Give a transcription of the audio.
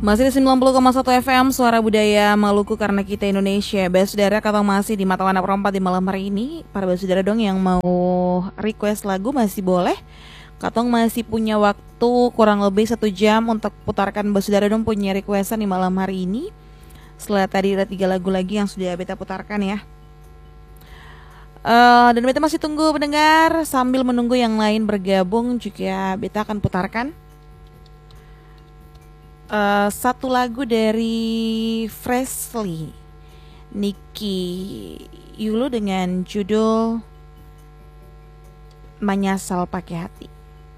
Masih di 90,1 FM Suara Budaya Maluku karena kita Indonesia. Saudara, katong masih di Mata Warna Perempat di malam hari ini. Para saudara dong yang mau request lagu masih boleh. Katong masih punya waktu kurang lebih 1 jam untuk putarkan saudara dong punya requestan di malam hari ini. Setelah tadi ada 3 lagu lagi yang sudah beta putarkan ya. Dan beta masih tunggu pendengar. Sambil menunggu yang lain bergabung juga beta akan putarkan satu lagu dari Freshly Nicky Yulo dengan judul Menyesal Pakai Hati.